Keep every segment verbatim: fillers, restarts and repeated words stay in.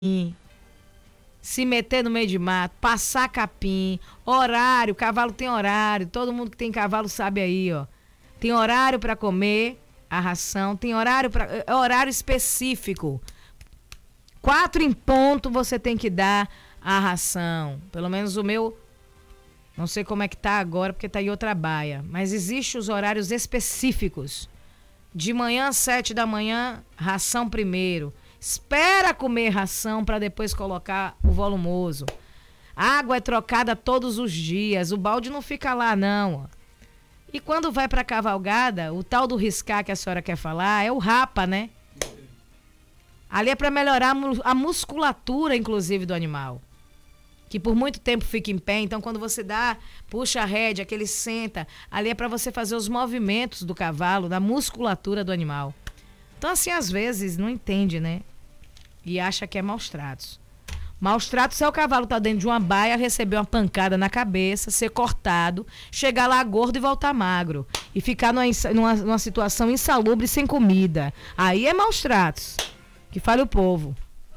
se meter no meio de mato, passar capim, horário, cavalo tem horário, todo mundo que tem cavalo sabe aí, ó. Tem horário para comer a ração, tem horário para horário específico. Quatro em ponto você tem que dar a ração. Pelo menos o meu, não sei como é que tá agora, porque tá em outra baia, mas existem os horários específicos. De manhã às sete da manhã, ração primeiro. Espera comer ração para depois colocar o volumoso. Água é trocada todos os dias. O balde não fica lá, não. E quando vai para cavalgada, o tal do riscar que a senhora quer falar é o rapa, né? Ali é para melhorar a musculatura, inclusive, do animal. Que por muito tempo fica em pé. Então, quando você dá, puxa a rédea, que ele senta, ali é para você fazer os movimentos do cavalo, da musculatura do animal. Então, assim, às vezes, não entende, né? E acha que é maus tratos. Maus tratos é o cavalo estar tá dentro de uma baia, receber uma pancada na cabeça, ser cortado, chegar lá gordo e voltar magro. E ficar numa, numa, numa situação insalubre sem comida. Aí é maus tratos. Que fale o povo.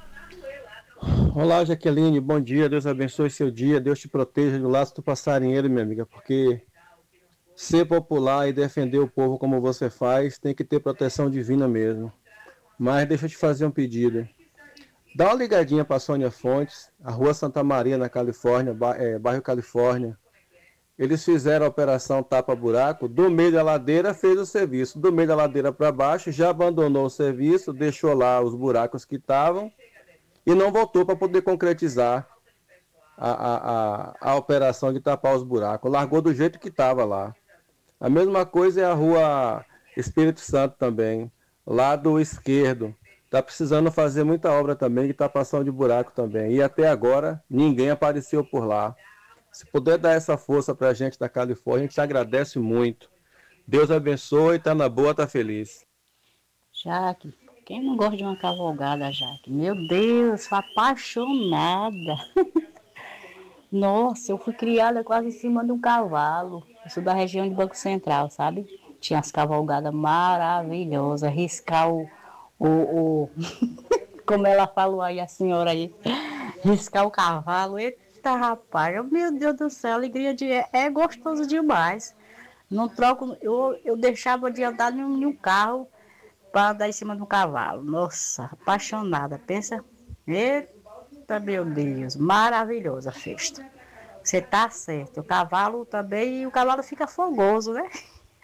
Olá, Jaqueline, bom dia, Deus abençoe seu dia, Deus te proteja do laço do passarinheiro, minha amiga, porque ser popular e defender o povo como você faz, tem que ter proteção divina mesmo. Mas deixa eu te fazer um pedido. Dá uma ligadinha para a Sônia Fontes, a Rua Santa Maria, na Califórnia, é, bairro Califórnia. Eles fizeram a operação tapa-buraco, do meio da ladeira fez o serviço, do meio da ladeira para baixo, já abandonou o serviço, deixou lá os buracos que estavam e não voltou para poder concretizar a, a, a, a operação de tapar os buracos. Largou do jeito que estava lá. A mesma coisa é a Rua Espírito Santo também, lado esquerdo. Está precisando fazer muita obra também de tapação de buraco também. E até agora ninguém apareceu por lá. Se puder dar essa força para a gente da Califórnia, a gente te agradece muito. Deus abençoe, tá na boa, tá feliz. Jaque, quem não gosta de uma cavalgada, Jaque? Meu Deus, sou apaixonada. Nossa, eu fui criada quase em cima de um cavalo. Eu sou da região de Banco Central, sabe? Tinha as cavalgadas maravilhosas, riscar o... o, o... como ela falou aí, a senhora aí, riscar o cavalo. Eita, rapaz, eu, meu Deus do céu, a alegria de... É, é gostoso demais. Não troco... Eu, eu deixava de andar em um, em um carro para andar em cima do cavalo. Nossa, apaixonada. Pensa... Eita, meu Deus, maravilhosa a festa. Você tá certo. O cavalo também, o cavalo fica fogoso, né?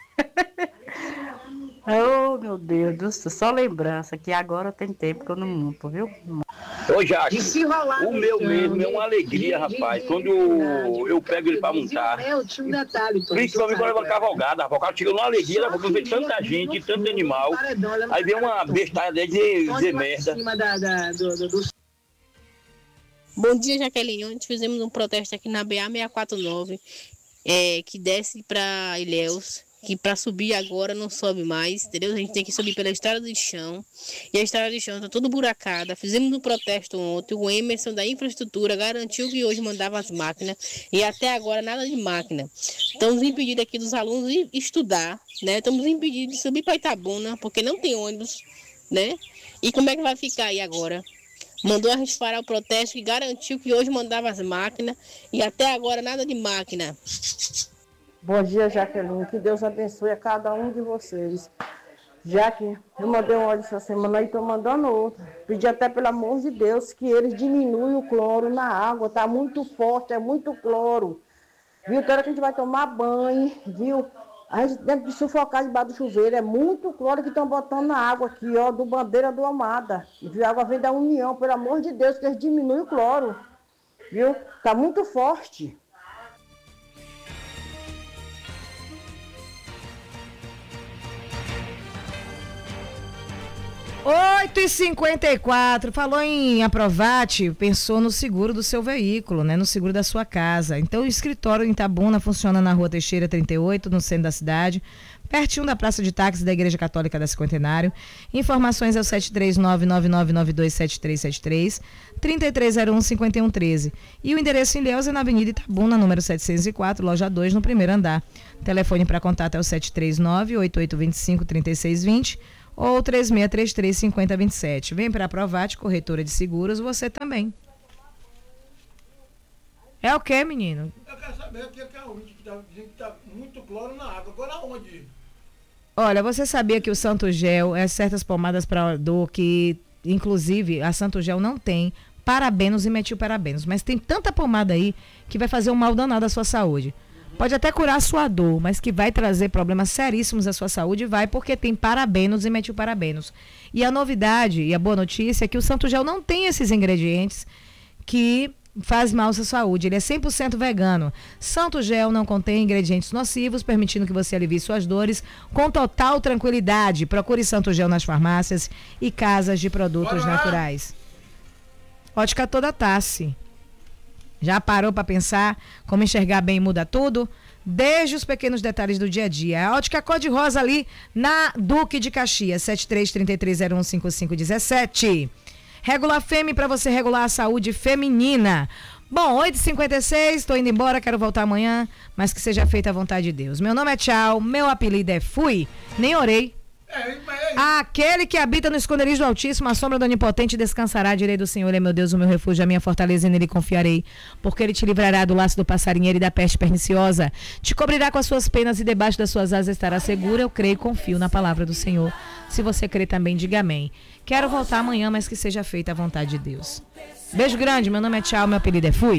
Oh, meu Deus do céu, só lembrança, que agora tem tempo que eu não monto, viu? Ô, Jaque, o meu mesmo é uma alegria, rapaz, quando eu, eu pego ele pra montar. Principalmente quando é uma cavalgada, rapaz, o cara chega numa alegria, porque vê tanta gente, tanto animal, aí vem uma bestada dele dizer, dizer merda. Bom dia, Jaqueline. Ontem fizemos um protesto aqui na B A seiscentos e quarenta e nove, é, que desce para Ilhéus, que para subir agora não sobe mais, entendeu? A gente tem que subir pela estrada de chão, e a estrada de chão está toda buracada. Fizemos um protesto ontem, o Emerson da infraestrutura garantiu que hoje mandava as máquinas, e até agora nada de máquina. Estamos impedidos aqui dos alunos de estudar, né? Estamos impedidos de subir para Itabuna, porque não tem ônibus, né? E como é que vai ficar aí agora? Mandou a gente parar o protesto e garantiu que hoje mandava as máquinas e até agora nada de máquina. Bom dia, Jaqueline. Que Deus abençoe a cada um de vocês. Já que eu mandei um óleo essa semana e estou mandando outro. Pedi até pelo amor de Deus que eles diminuam o cloro na água. Está muito forte, é muito cloro. Viu? Toda hora que a gente vai tomar banho, viu? A gente deve de sufocar debaixo do chuveiro. É muito cloro que estão botando na água aqui, ó, do Bandeira do Almada. Viu? A água vem da União, pelo amor de Deus, que eles diminuem o cloro. Viu? Tá muito forte. oito e cinquenta e quatro, falou em Aprovate, pensou no seguro do seu veículo, né? No seguro da sua casa. Então o escritório em Itabuna funciona na Rua Teixeira trinta e oito, no centro da cidade, pertinho da Praça de Táxi da Igreja Católica da Cinquentenário. Informações é o sete três nove nove nove nove dois sete três sete três, trinta e três zero um, cinquenta e um treze. E o endereço em Ilhéus é na Avenida Itabuna, número setecentos e quatro, loja dois, no primeiro andar. O telefone para contato é o sete três nove, oito oito dois cinco, três seis dois zero ou três seis três três, cinco zero dois sete. Vem para a Provate, corretora de seguros, você também. É o que, menino? Eu quero saber aqui que é onde que tá dizendo que tá muito cloro na água. Agora onde? Olha, você sabia que o Santo Gel é certas pomadas para dor que, inclusive, a Santo Gel não tem parabenos e metilparabenos, mas tem tanta pomada aí que vai fazer um mal danado à sua saúde. Pode até curar a sua dor, mas que vai trazer problemas seríssimos à sua saúde, vai, porque tem parabenos e metilparabenos. E a novidade e a boa notícia é que o Santo Gel não tem esses ingredientes que faz mal à sua saúde. Ele é cem por cento vegano. Santo Gel não contém ingredientes nocivos, permitindo que você alivie suas dores com total tranquilidade. Procure Santo Gel nas farmácias e casas de produtos naturais. Ótica Toda Tassi. Já parou para pensar como enxergar bem muda tudo? Desde os pequenos detalhes do dia a dia. A Ótica Cor-de-Rosa ali na Duque de Caxias, sete três três três zero um cinco cinco um sete. Regular Fêmea para você regular a saúde feminina. Bom, oito e cinquenta e seis, estou indo embora, quero voltar amanhã, mas que seja feita a vontade de Deus. Meu nome é Tchau, meu apelido é Fui, nem orei. Aquele que habita no esconderijo do Altíssimo, a sombra do Onipotente descansará, direi do Senhor, é meu Deus, o meu refúgio, a minha fortaleza, e nele confiarei, porque ele te livrará do laço do passarinheiro e da peste perniciosa, te cobrirá com as suas penas e debaixo das suas asas estará segura. Eu creio e confio na palavra do Senhor. Se você crê também, diga amém. Quero voltar amanhã, mas que seja feita a vontade de Deus. Beijo grande, meu nome é Tchau, meu apelido é Fui.